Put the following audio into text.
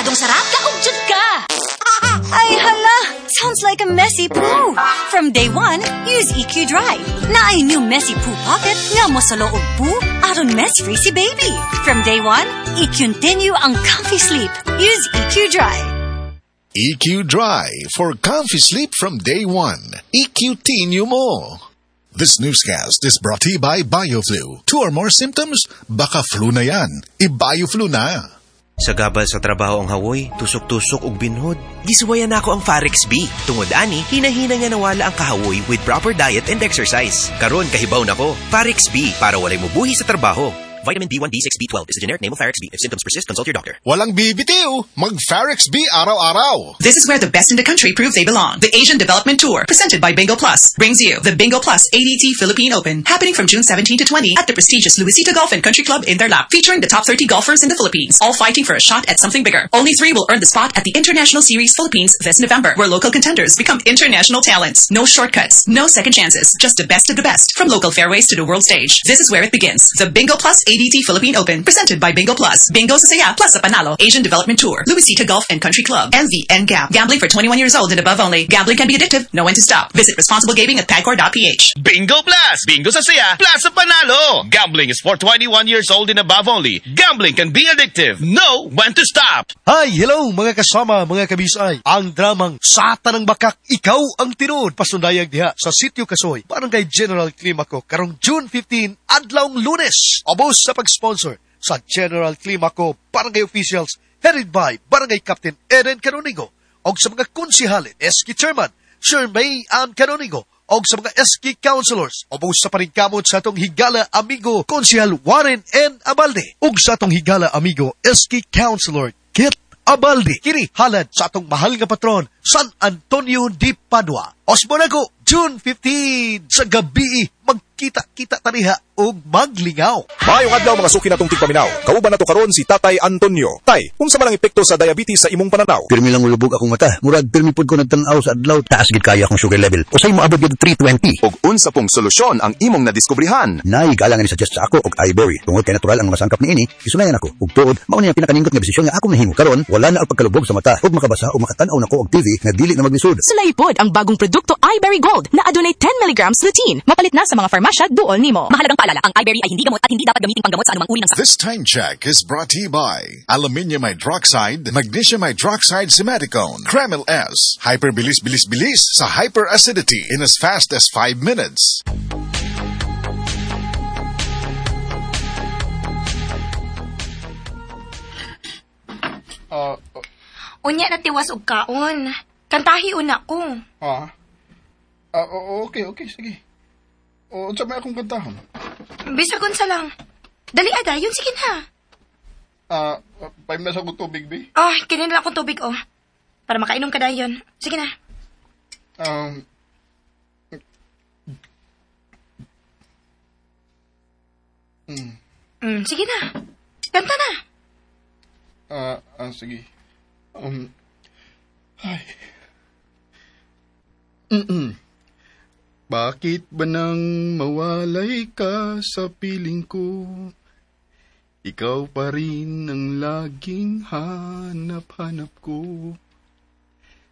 Siguradong sarap, kaugjud ka! Ay, hala! Sounds like a messy poo. From day one, use EQ Dry. Na ay new messy poo pocket nga mo sa loob poo aron mess-free si baby. From day one, i-continue ang comfy sleep. Use EQ Dry. EQ Dry for comfy sleep from day one. EQ-tinue mo. This newscast is brought to you by BioFlu. 2 or more symptoms? Baka flu na yan. I-BioFlu na. Sa gabal sa trabaho ang hawoy, tusok-tusok ug binhod. Gisuwayan nako ang Farex B. Tungod ani, hinahina nga nawala ang kahawoy with proper diet and exercise. Karon kahibaw nako. Farex B para walay mobuhi sa trabaho. Vitamin B1, B6, B12 is the generic name of Farex B. If symptoms persist, consult your doctor. Walang bibitiw. Mag-Farex B araw-araw. This is where the best in the country prove they belong. The Asian Development Tour, presented by Bingo Plus, brings you the Bingo Plus ADT Philippine Open, happening from June 17 to 20 at the prestigious Luisita Golf and Country Club in their lap, featuring the top 30 golfers in the Philippines, all fighting for a shot at something bigger. Only 3 will earn the spot at the International Series Philippines this November, where local contenders become international talents. No shortcuts, no second chances, just the best of the best, from local fairways to the world stage. This is where it begins. The Bingo Plus ADT Philippine Open, presented by Bingo Plus. Bingo sa saya, plus sa panalo. Asian Development Tour, Luisita Golf and Country Club, and the NGAP. Gambling for 21 years old and above only. Gambling can be addictive. Know when to stop. Visit responsible gaming at pagcor.ph. Bingo Plus! Bingo sa saya, plus sa panalo. Gambling is for 21 years old and above only. Gambling can be addictive. Know when to stop. Hi, hello mga kasama, mga kabisay. Ang dramang Sata ng Bakak, Ikaw ang Tinod. Pasundayag diha sa Sitio Kasoy, Barangay General Climaco, karong June 15, adlawng Lunes. Obos sa pag-sponsor sa General Climaco Barangay Officials, headed by Barangay Captain Eden Canonigo, og sa mga konsihalin, SK Chairman Sir May Ann Canonigo, og sa mga SK Councilors, obos sa paningkamot sa atong higala amigo Konsihal Warren N. Abalde, og sa atong higala amigo SK Councilor Kit Abalde, kini halad sa atong mahal nga patron San Antonio de Padua. Osmonago, June 15 sa gabi, magkita-kita taniha o maglingaw. Maayong adlaw mga suki natong tigpaminaw. Kauban nato karon si Tatay Antonio. Tay, unsa man ang epekto sa diabetes sa imong pananaw? Pirmi lang ulubog akong mata. Murag pirmi pud ko nagtan-aw sa adlaw, taas gid kaya akong sugar level. Usay mo abot gid 320. Ug unsa pong solusyon ang imong nadiskubrihan? Nay galang ni suggest sa ako og iBerry. Tungod kay natural ang mga sangkap niini, isunayan ako. Ug tuod, mao ni ang pinakaningkot nga desisyon nga ako nahimo. Karon wala na ang pagkalubog sa mata ug makabasa o makatan-aw nako og TV nga dili na maglisod. Sulay pod ang bagong produkto iBerry Gold na adunay 10 mg lutein. Mapalit na sa mga farmasya duol nimo. Mahalagang paalala, ang iBerry ay hindi gamot at hindi dapat gamitin panggamot sa anumang uri ng sakit. This time check is brought to you by Aluminium Hydroxide, Magnesium Hydroxide Simaticone, Kremil S, Hyperbilis-bilis-bilis sa hyperacidity in as fast as 5 minutes. Unya na tiwas og kaon. Kantahi una ko. Okay, sige. O, sa may akong kantahon. Bisagon sa lang. Dali ada, yun sige na. 5 na sa akong tubig, be. Kinin lang akong tubig, para makainom ka dayon. Sige na. Sige na. Kanta na. Sige. Ay. Bakit ba nang mawalay ka sa piling ko? Ikaw pa rin ang laging hanap-hanap ko.